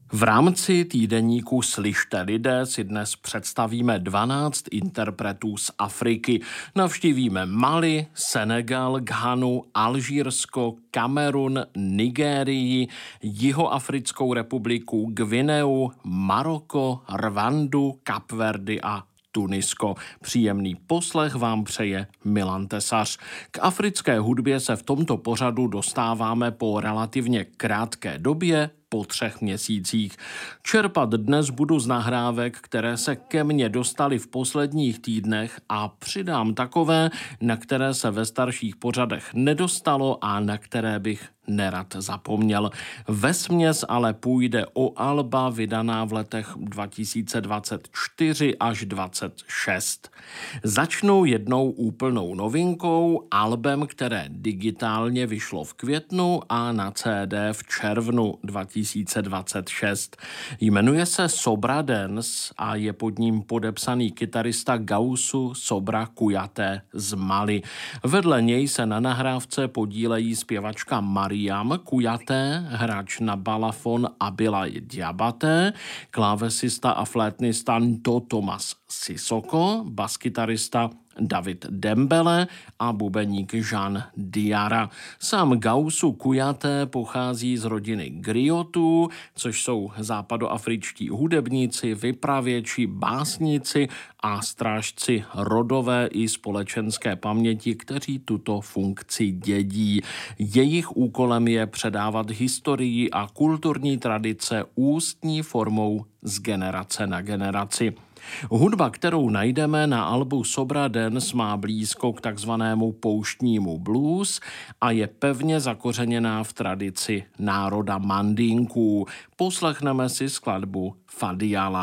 V rámci týdeníku Slyšte lidé si dnes představíme 12 interpretů z Afriky. Navštívíme Mali, Senegal, Ghanu, Alžírsko, Kamerun, Nigérii, Jihoafrickou republiku, Gvineu, Maroko, Rwandu, Kapverdy a Tunisko. Příjemný poslech vám přeje Milan Tesař. K africké hudbě se v tomto pořadu dostáváme po relativně krátké době, po 3 měsících. Čerpat dnes budu z nahrávek, které se ke mně dostaly v posledních týdnech a přidám takové, na které se ve starších pořadech nedostalo a na které bych nerad zapomněl. Vesměs ale půjde o alba vydaná v letech 2024 až 2026. Začnu jednou úplnou novinkou, albem, které digitálně vyšlo v květnu a na CD v červnu 2026. Jmenuje se Sobra Dance a je pod ním podepsaný kytarista Gaoussou Sobra Kouyaté z Mali. Vedle něj se na nahrávce podílejí zpěvačka Mariam Kouyaté, hráč na balafon Abilaye Diabaté, klávesista a flétnista Nto Thomas Sissoko, baskytarista David Dembele a bubeník Jean Diarra. Sám Gaoussou Kouyaté pochází z rodiny griotů, což jsou západoafričtí hudebníci, vypravěči, básníci a strážci rodové i společenské paměti, kteří tuto funkci dědí. Jejich úkolem je předávat historii a kulturní tradice ústní formou z generace na generaci. Hudba, kterou najdeme na albu Sobra Dance, má blízko k takzvanému pouštnímu blues a je pevně zakořeněná v tradici národa Mandinků. Poslechneme si skladbu Fadiala.